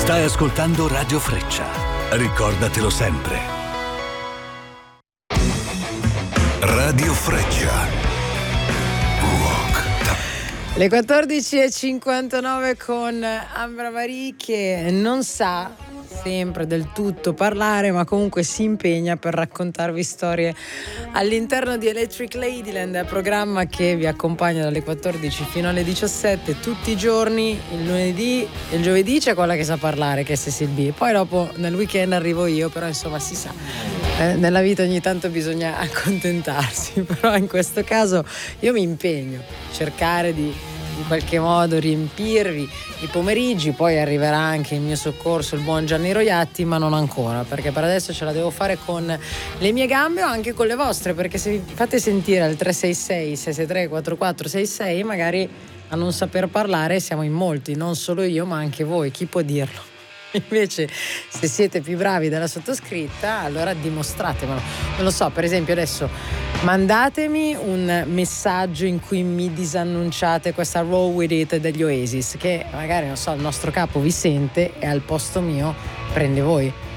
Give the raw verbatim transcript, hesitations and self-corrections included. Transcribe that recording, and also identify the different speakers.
Speaker 1: Stai ascoltando Radio Freccia. Ricordatelo sempre. Radio Freccia. Rock.
Speaker 2: Le quattordici e cinquantanove con Ambra Marie, che non sa sempre del tutto parlare, ma comunque si impegna per raccontarvi storie all'interno di Electric Ladyland, programma che vi accompagna dalle quattordici fino alle diciassette tutti i giorni. Il lunedì e il giovedì c'è quella che sa parlare, che è Cecil B, poi dopo nel weekend arrivo io, però insomma si sa, eh, nella vita ogni tanto bisogna accontentarsi, però in questo caso io mi impegno a cercare di in qualche modo riempirvi i pomeriggi. Poi arriverà anche in mio soccorso il buon Gianni Roiatti, ma non ancora, perché per adesso ce la devo fare con le mie gambe o anche con le vostre, perché se vi fate sentire al tre sei sei sei sei tre quattro quattro sei sei, magari a non saper parlare siamo in molti, non solo io ma anche voi, chi può dirlo? Invece se siete più bravi della sottoscritta, allora dimostratemelo. Non lo so, per esempio adesso mandatemi un messaggio in cui mi disannunciate questa Roll With It degli Oasis, che magari, non so, il nostro capo vi sente e al posto mio prende voi.